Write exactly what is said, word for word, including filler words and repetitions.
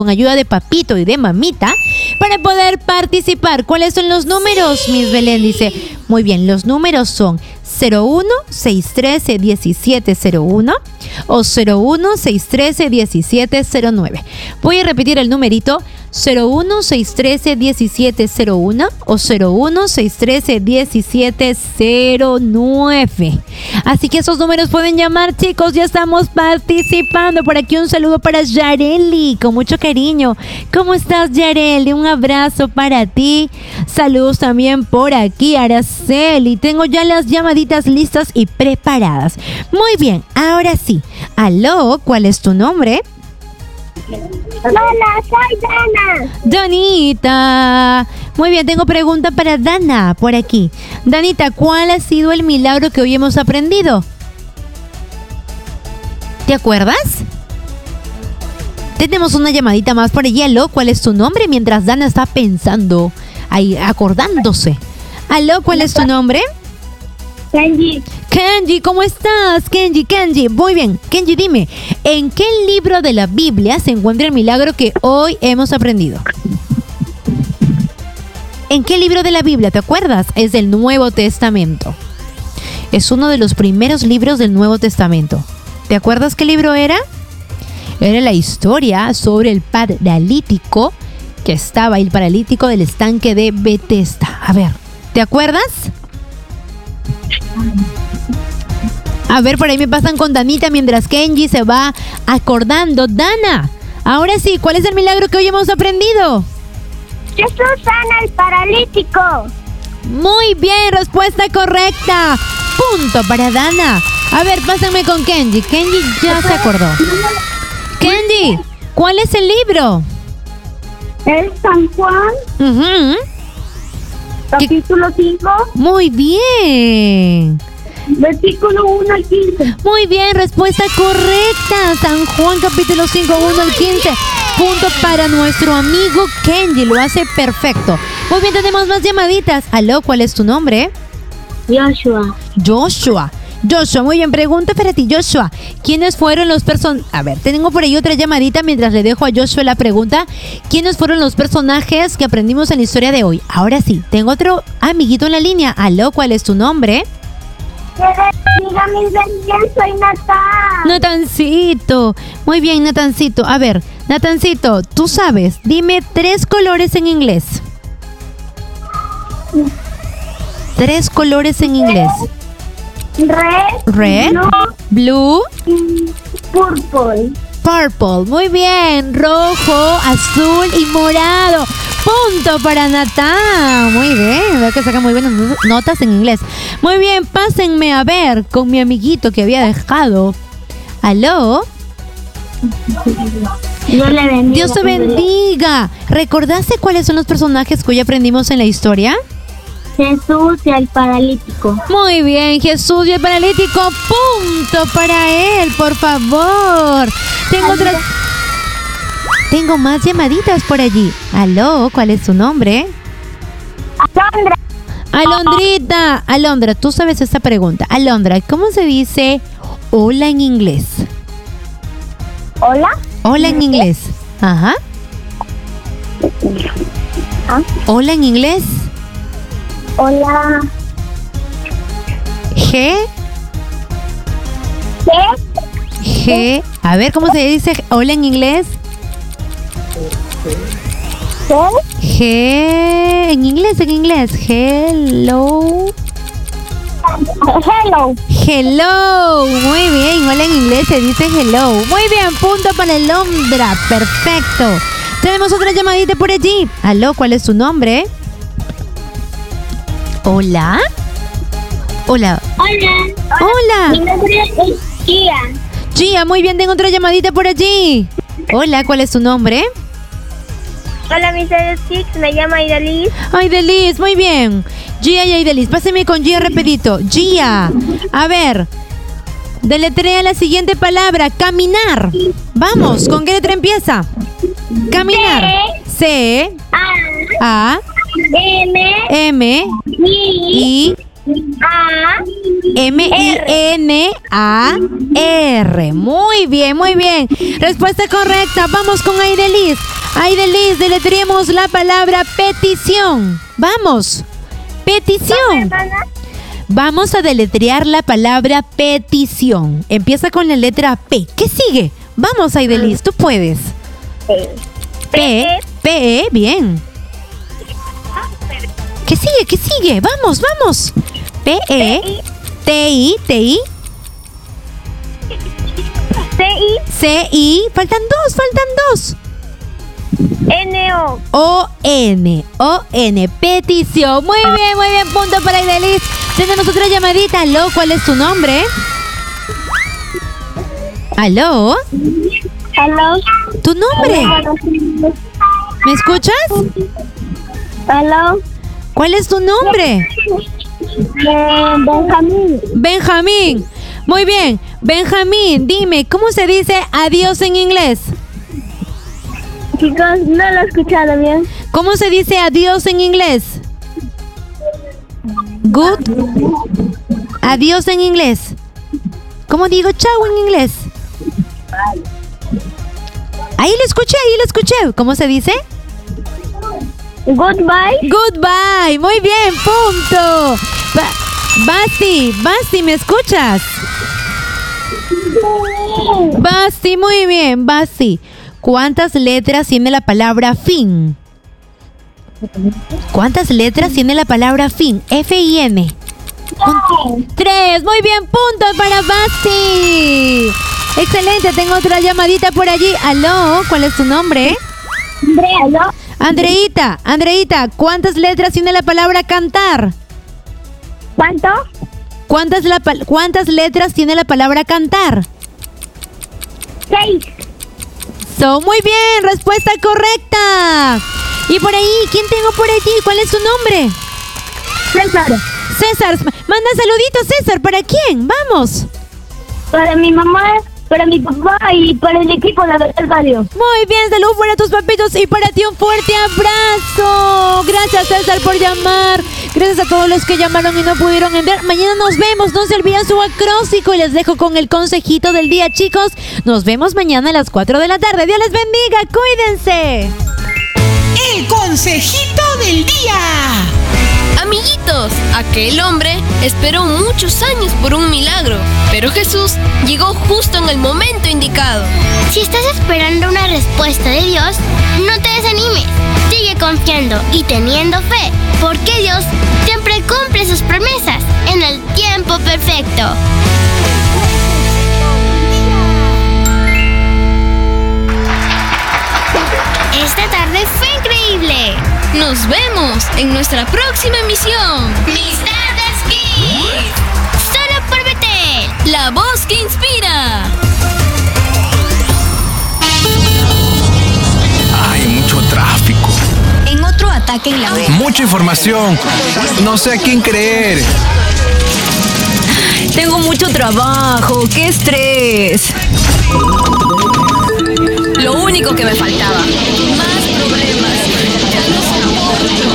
con ayuda de papito y de mamita para poder participar. ¿Cuáles son los números? Miss Belén dice, muy bien, los números son cero uno, seis uno tres, uno siete cero uno o cero uno, seis uno tres, uno siete cero nueve. Voy a repetir el numerito, cero uno, seis uno tres, uno siete cero uno o cero uno, seis uno tres, uno siete cero nueve. Así que esos números pueden llamar, chicos, ya estamos participando. Por aquí un saludo para Yareli, con mucho cariño. ¿Cómo estás, Yareli? Un abrazo para ti. Saludos también por aquí, Araceli. Tengo ya las llamaditas listas y preparadas. Muy bien, ahora sí. Aló, ¿cuál es tu nombre? Hola, soy Dana. Danita. Muy bien, tengo pregunta para Dana por aquí. Danita, ¿cuál ha sido el milagro que hoy hemos aprendido? ¿Te acuerdas? Tenemos una llamadita más por allí. Aló, ¿cuál es tu nombre? Mientras Dana está pensando, ahí, acordándose. Aló, ¿cuál es tu nombre? Kenji. Kenji, ¿cómo estás? Kenji, Kenji. Muy bien. Kenji, dime, ¿en qué libro de la Biblia se encuentra el milagro que hoy hemos aprendido? ¿En qué libro de la Biblia? ¿Te acuerdas? Es del Nuevo Testamento. Es uno de los primeros libros del Nuevo Testamento. ¿Te acuerdas qué libro era? Era la historia sobre el paralítico que estaba, el paralítico del estanque de Betesda. A ver, ¿te acuerdas? A ver, por ahí me pasan con Danita mientras Kenji se va acordando. Dana, ahora sí, ¿cuál es el milagro que hoy hemos aprendido? Jesús sana al paralítico. Muy bien, respuesta correcta. Punto para Dana. A ver, pásenme con Kenji. Kenji ya se acordó. Kenji, ¿cuál es el libro? Es San Juan, Uh-huh. capítulo cinco, Muy bien. versículo uno al quince. Muy bien, respuesta correcta. San Juan capítulo cinco, uno al quince. Punto para nuestro amigo Kenji, lo hace perfecto. Muy bien, tenemos más llamaditas. Aló, ¿cuál es tu nombre? Joshua. Joshua. Joshua, muy bien, pregunta para ti, Joshua. ¿Quiénes fueron los personajes? A ver, tengo por ahí otra llamadita mientras le dejo a Joshua la pregunta. ¿Quiénes fueron los personajes que aprendimos en la historia de hoy? Ahora sí, tengo otro amiguito en la línea. Aló, ¿cuál es tu nombre? Diga mis bendiciones, soy Natán. Natancito. Muy bien, Natancito. A ver, Natancito, tú sabes, dime tres colores en inglés. Tres colores en inglés. Red, Red, blue, blue, y purple. purple. Muy bien, rojo, azul y morado. Punto para Natán. Muy bien, veo que saca muy buenas notas en inglés. Muy bien, pásenme a ver con mi amiguito que había dejado. Aló. Dios le bendiga. Dios te bendiga. ¿Recordaste cuáles son los personajes que hoy aprendimos en la historia? Jesús y el paralítico. Muy bien, Jesús y el paralítico. Punto para él, por favor. Tengo otras... Tengo más llamaditas por allí. Aló, ¿cuál es su nombre? Alondra. Alondrita. Alondra, tú sabes esta pregunta. Alondra, ¿cómo se dice hola en inglés? Hola. Hola en inglés. Ajá. ¿Ah? Hola en inglés. Hola. G. ¿Qué? G. A ver, ¿cómo se dice hola en inglés? ¿Qué? G. En inglés, en inglés. Hello. Hello. Hello. Muy bien. Hola en inglés se dice hello. Muy bien. Punto para Alondra. Perfecto. Tenemos otra llamadita por allí. Aló, ¿cuál es su nombre? Hola. Hola. Hola. Hola. Mi nombre es Gia. Gia, muy bien. Tengo otra llamadita por allí. Hola, ¿cuál es su nombre? Hola, mis Six, me llamo Aidelis. Aidelis, muy bien. Gia y Aidelis, páseme con Gia rapidito. Gia, a ver, deletrea la siguiente palabra, caminar. Vamos, ¿con qué letra empieza? Caminar. C, A, A, M, M, I, I, A. M I N A R. Muy bien, muy bien. Respuesta correcta. Vamos con Aidelis. Aidelis, deletreemos la palabra petición. Vamos. Petición. Vamos a deletrear la palabra petición. Empieza con la letra P. ¿Qué sigue? Vamos, Aidelis, tú puedes. P. P. Bien. ¿Qué sigue? ¿Qué sigue? Vamos, vamos. P. E. T. I. T. I. C. I. C. I. Faltan dos, faltan dos. N. O. O. N. O. N. Petición. Muy bien, muy bien. Punto para Aidelis. Tenemos otra llamadita. Aló, ¿cuál es tu nombre? Aló. Aló. ¿Tu nombre? ¿Me escuchas? Aló. ¿Cuál es tu nombre? Eh, Benjamín. Benjamín. Muy bien. Benjamín, dime, ¿cómo se dice adiós en inglés? Chicos, no lo he escuchado bien. ¿Cómo se dice adiós en inglés? Good. Adiós en inglés. ¿Cómo digo chao en inglés? Ahí lo escuché, ahí lo escuché. ¿Cómo se dice? Goodbye. Goodbye. Muy bien, punto. Ba- Basti, Basti, ¿me escuchas? Basti, muy bien, Basti. ¿Cuántas letras tiene la palabra fin? ¿Cuántas letras tiene la palabra fin? F I N. Tres. Muy bien, punto para Basti. Excelente, tengo otra llamadita por allí. Aló, ¿cuál es tu nombre? Andrea, ¿no? Andreita, Andreita, ¿cuántas letras tiene la palabra cantar? ¿Cuánto? ¿Cuántas, la pal- ¿Cuántas letras tiene la palabra cantar? Seis. So, muy bien, respuesta correcta. Y por ahí, ¿quién tengo por allí? ¿Cuál es su nombre? César. César, manda saluditos, César. ¿Para quién? Vamos. Para mi mamá, para mi papá y para el equipo de del barrio. Muy bien, salud para tus papitos y para ti un fuerte abrazo. Gracias, César, por llamar. Gracias a todos los que llamaron y no pudieron entrar. Mañana nos vemos. No se olviden su acróstico y les dejo con el consejito del día, chicos. Nos vemos mañana a las cuatro de la tarde. Dios les bendiga. Cuídense. El consejito del día. Amiguitos, aquel hombre esperó muchos años por un milagro, pero Jesús llegó justo en el momento indicado. Si estás esperando una respuesta de Dios, no te desanimes. Sigue confiando y teniendo fe, porque Dios siempre cumple sus promesas en el tiempo perfecto. Esta tarde fue increíble. Nos vemos en nuestra próxima emisión. Mis tardes Kids. Solo por Betel. La voz que inspira. Hay mucho tráfico. En otro ataque en la web. Mucha información. No sé a quién creer. Tengo mucho trabajo. ¡Qué estrés! Lo único que me faltaba. Más problemas. Ya no soporto.